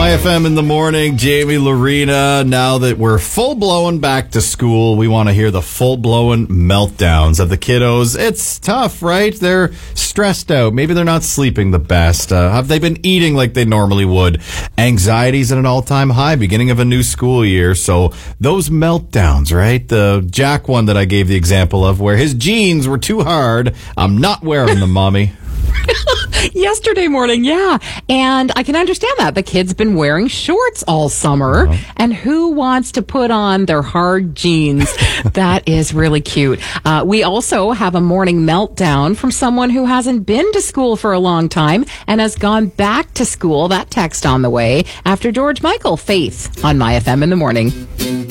MyFM in the morning, Jamie Lorena. Now that we're full-blown back to school, we want to hear the full-blown meltdowns of the kiddos. It's tough, right? They're stressed out. Maybe they're not sleeping the best. Have they been eating like they normally would? Anxiety's at an all-time high, beginning of a new school year. So those meltdowns, right? The Jack one that I gave the example of where his jeans were too hard. I'm not wearing them, Mommy. Yesterday morning, yeah. And I can understand that. The kid's been wearing shorts all summer. And who wants to put on their hard jeans? That is really cute. We also have a morning meltdown from someone who hasn't been to school for a long time and has gone back to school. That text on the way after George Michael, Faith, on MyFM in the morning.